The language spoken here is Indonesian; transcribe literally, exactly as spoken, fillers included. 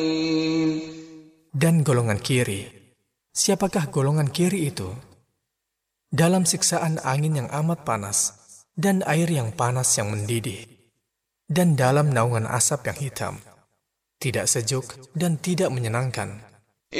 Dan golongan kiri, siapakah golongan kiri itu? Dalam siksaan angin yang amat panas dan air yang panas yang mendidih, dan dalam naungan asap yang hitam, tidak sejuk dan tidak menyenangkan.